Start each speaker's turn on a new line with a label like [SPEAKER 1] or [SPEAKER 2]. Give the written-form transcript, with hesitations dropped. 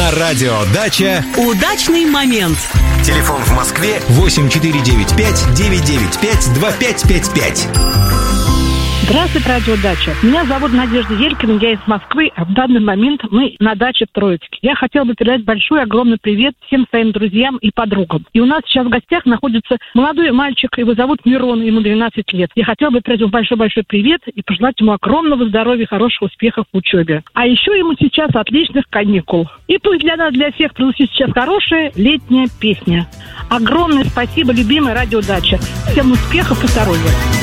[SPEAKER 1] На радио «Дача»
[SPEAKER 2] удачный момент.
[SPEAKER 1] Телефон в Москве 8495-995-2555.
[SPEAKER 3] Здравствуйте, радио «Дача». Меня зовут Надежда Елькина, я из Москвы, а в данный момент мы на даче в Троицке. Я хотела бы передать большой, огромный привет всем своим друзьям и подругам. И у нас сейчас в гостях находится молодой мальчик, его зовут Мирон, ему 12 лет. Я хотела бы передать ему большой-большой привет и пожелать ему огромного здоровья, хороших успехов в учебе. А еще ему сейчас отличных каникул. И пусть для нас, для всех прозвучит сейчас хорошая летняя песня. Огромное спасибо, любимая радио «Дача». Всем успехов и здоровья.